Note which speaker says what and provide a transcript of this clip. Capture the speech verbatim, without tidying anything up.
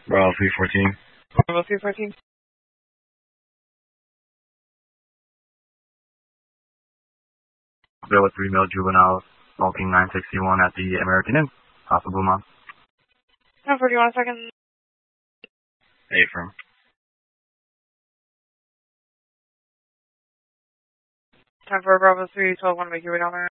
Speaker 1: Bravo three fourteen.
Speaker 2: Bravo three fourteen.
Speaker 1: Bill with three male juveniles, smoking nine sixty-one at the American Inn. Possible, mom.
Speaker 2: ten forty-one second.
Speaker 1: A firm.
Speaker 2: Time for Bravo three twelve one, make your way down there.